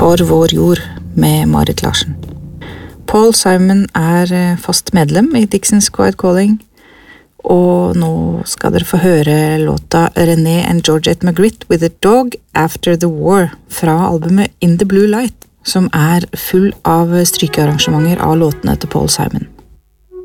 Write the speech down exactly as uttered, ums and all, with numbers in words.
For vår jord med Marit Larsen. Paul Simon er fast medlem i Dixon's Quiet Calling, og nå skal dere få høre låta René and Georgette Magritte with a Dog After the War fra albumet In the Blue Light, som er full av strykearrangementer av låtene til Paul Simon.